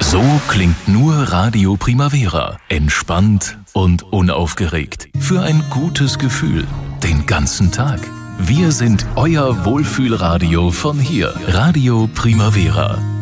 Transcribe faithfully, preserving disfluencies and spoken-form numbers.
So klingt nur Radio Primavera. Entspannt und unaufgeregt. Für ein gutes Gefühl. Den ganzen Tag. Wir sind euer Wohlfühlradio von hier. Radio Primavera.